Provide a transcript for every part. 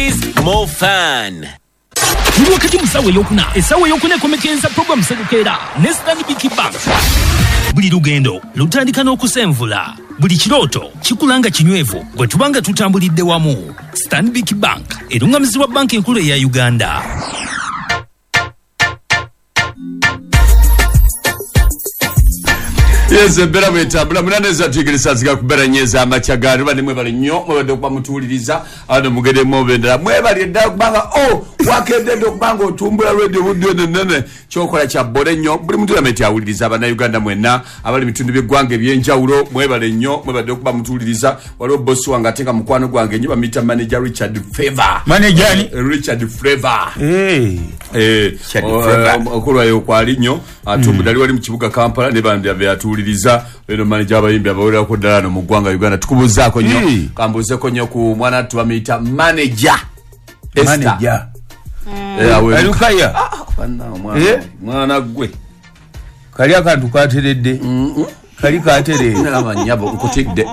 activities, more fun. Wakati musawe yokuna esawe yokuna komekenza program sekukera ne Stanbic Bank. Buli lugendo lutandika n'okusenvula. Buli kiroto kikulanga kinywevu bwe tubanga tutambulidde wamu. Stanbic Bank erungamizibwa banki enkulu ya Uganda. Yes, bera mwetambula munaneza tuigirisa zika kubera nyeza amachagari bane mwebale nnyo mwebade okuba mutuuliriza ano mugede mubendera mwebale dda kubanga wakende okubanga otumbula radio budio nene kyokola kya bole nnyo buli muntu yameti awuliriza abana Uganda mwenna abali bitundu by'eggwanga ebyenjawulo mwebale nnyo mwebade okuba mutuuliriza waliwo boss wange atenga mukwano gwange nnyo bamita manager Richard Favor Richard Favor okulwa yo kwali nnyo atumbudali wali mu kibuga Kampala ne bandi abyatuliriza lero manager abayimbi abawera ko dalano mu ggwanga Uganda tukubuzaako nnyo kambuzeko nnyo ku mwana tubamita manager Alukaya mwana gwe kali akantu kateredde kali kateredde n'amanyabo nkutigde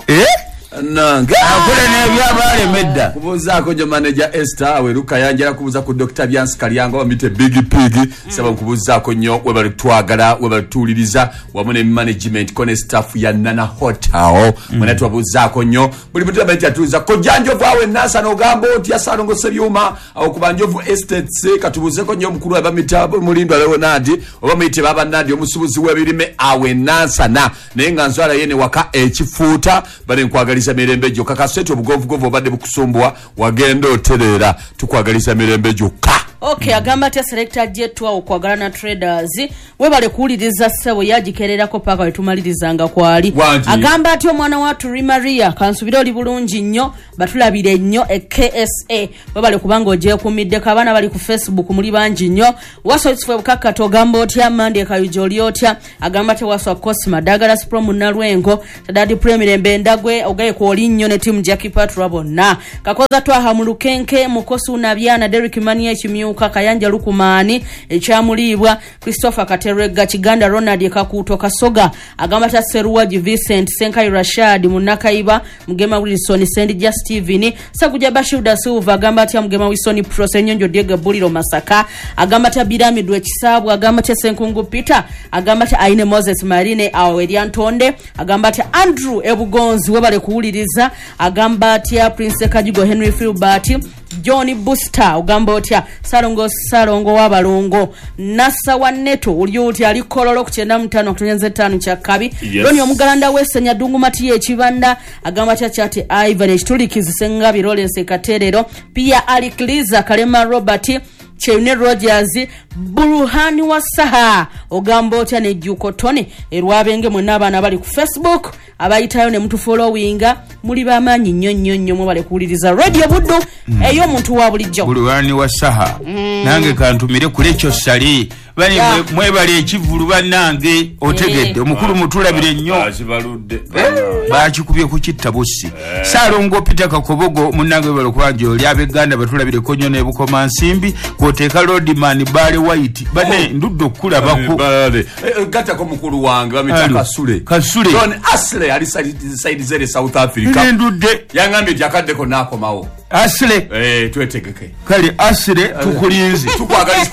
nange akole n'ebyabale medda kubuzaako nyo manager Esther aweruka yanjira kubuza ku Dr. Byansi Kalyango bamite Big Pig saba kubuzaako nyo webali twagala webali tuliriza wamune management kone staff ya Nana Hotel mwana tubuzaako nyo buli mtu abati atuliza ko janjo vawe nasa no gambo tia salongo sebyuma au kubanjovu estates katubuzeko nyo mukuru abamita mulindwa Leonard obamite baba Nadi omusubuzi webirime awe nasa na nenganzwala yene waka ekifuta bale nkwagaliza mirembe jokka kaseto obugovugovu obadde bukusumbwa wagenda oterera tukwagalisa mirembe jokka. Okay, agamba tia selector jetu wa okwagalana traders webale kuuliriza ssebo yagikererako paka wetumaliriza kwali agamba ati omwana watu Maria kansubira oli bulungi nnyo batulabire nnyo KSA webale kubanga oje kumidde kabana bali ku Facebook muli bangi nnyo waso kifwe bukakkato ogamba otya Mande kayujoli otya agamba ati waso Cosma Dagala Spro munalwengo tadadi Mirembe Ndagwe ogaye ko oli nnyo ne team Jackie Patra bonna kakoza twaha mu Lukenke mukosu nabyana Derrick Mania kimyu Kayanja Lukumani ekyamulibwa Christopher Katerega Kiganda Ronald Kakuto Kasoga agamba ta Seruwaji Vincent Senkai Rashad Munakaiba Mgema Wilson Sendija Steven Sakuja Bashuda Silva agamba ta Mgema Wilson Prosenyonjo Diega Buliro Masaka agamba ta Bidami Dwe Kisabu agamba ta Senkungu Peter agamba ta Aine Moses Marine Awelian Tonde agamba ta Andrew Ebugonzi webale kuuliriza agamba ta Prince Kajigo Henry Filbert Johnny Booster ugamba otya Salongo wabalongo Nasa waneto uliuti alikololo kuchenda mtano kutunyenze tanu chakabi Roni omugalanda wesenya dungu mati echibanda agamba chate Ivan echitulikizi sengabi Rollins Katerero pia alikliza Kalema Robert Chene Rogers Buruhani Wasaha ogamba otya ne Jukotone erwabenge mwenabana bali ku Facebook abayitayo ne mtu followinga muli bamanyi nnyo mwe bale kuuliriza radio buddo eyo muntu wa bulijjo Buruhani Wasaha nange kantumire kulecho sali bali mwebale ekivulu banange otegedde omukulu mutulabire nnyo asibaludde bakikubye ku kittabusi Salongo Peter Kakobogo munange balo kwanje oli abeganda batulabire konyo ne bukoma nsimbi koteka Roadman Bale White bane nduddo kulabako bale gata ko mukulu wange bamitaka Kasule John Asle ali side zere South Africa ndudde yangambye yakadde ko nako mawo Asle twetegeke kali Asle tukulinzi tukwagalisa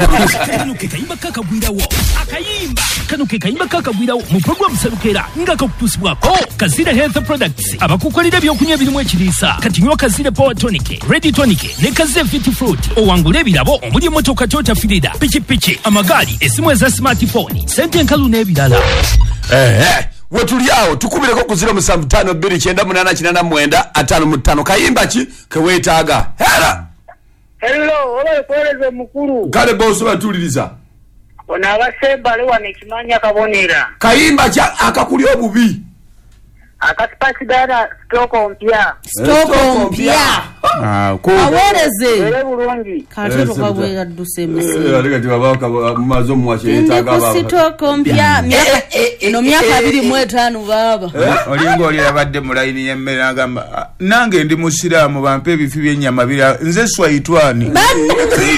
kayimba kakagwirawo akayimba kano ke kayimba kakagwirawo mu program Serukera nga kakutusibwako Kazira Health Products abakukolera byokunywa ebirimu ekiriisa kati nywa Kazira Power Tonic Ready Tonic ne Kazira Fit Fruit owangula ebirabo omuli motoka Toyota Fielder pikipiki amagali esimu eza smartphone sente enkalu n'ebirala wetuliawo tukubireko ku 0752989855 kayimba ki kewetaaga hello oba ekoleze mukuru kale boss batuliriza ona abasembale wane kimanya kabonera kayimba kya akakuli obubi akasipasidara stoko mpya ko awereze ere bulungi katero kabwera dusemese alikati babaka mazo mwache yetaga baba stoko mpya myaka 25 baba olingo oli abadde mu line y'emmere agamba nange ndi musiraamu bampe ebifi by'ennyama bira nze swahitwani